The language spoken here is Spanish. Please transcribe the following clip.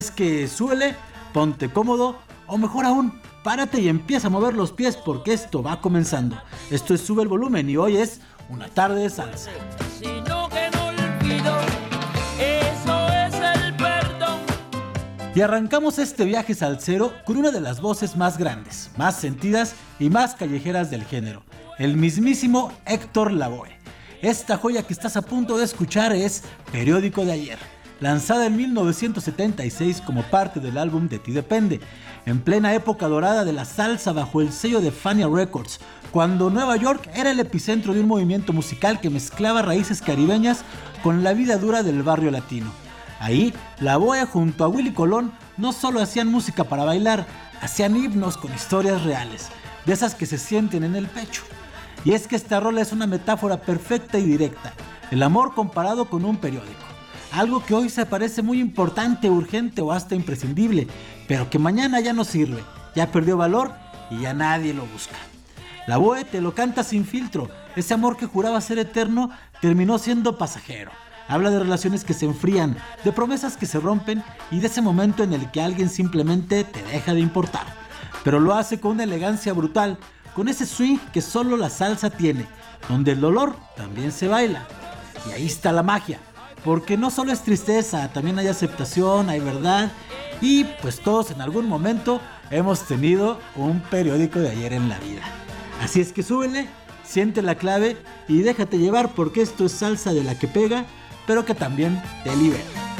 Es que súbele, ponte cómodo o mejor aún, párate y empieza a mover los pies porque esto va comenzando. Esto es Sube el Volumen y hoy es una tarde de salsa. Sino que no olvido, eso es el perdón. Y arrancamos este viaje salsero con una de las voces más grandes, más sentidas y más callejeras del género, el mismísimo Héctor Lavoe. Esta joya que estás a punto de escuchar es Periódico de Ayer, lanzada en 1976 como parte del álbum De Ti Depende, en plena época dorada de la salsa bajo el sello de Fania Records, cuando Nueva York era el epicentro de un movimiento musical que mezclaba raíces caribeñas con la vida dura del barrio latino. Ahí, Lavoe junto a Willy Colón no solo hacían música para bailar, hacían himnos con historias reales, de esas que se sienten en el pecho. Y es que esta rola es una metáfora perfecta y directa, el amor comparado con un periódico. Algo que hoy se parece muy importante, urgente o hasta imprescindible, pero que mañana ya no sirve, ya perdió valor y ya nadie lo busca. Lavoe te lo canta sin filtro, ese amor que juraba ser eterno terminó siendo pasajero. Habla de relaciones que se enfrían, de promesas que se rompen y de ese momento en el que alguien simplemente te deja de importar. Pero lo hace con una elegancia brutal, con ese swing que solo la salsa tiene, donde el dolor también se baila. Y ahí está la magia, porque no solo es tristeza, también hay aceptación, hay verdad, y pues todos en algún momento hemos tenido un periódico de ayer en la vida. Así es que súbele, siente la clave y déjate llevar porque esto es salsa de la que pega, pero que también te libera.